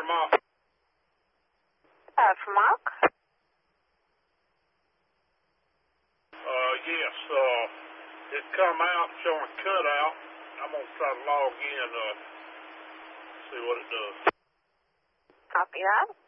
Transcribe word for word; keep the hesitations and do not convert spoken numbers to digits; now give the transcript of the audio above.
for Mark. Uh, for Mark? Uh, yes, uh, it come out showing cutout. I'm going to try to log in, uh, see what it does. Copy that.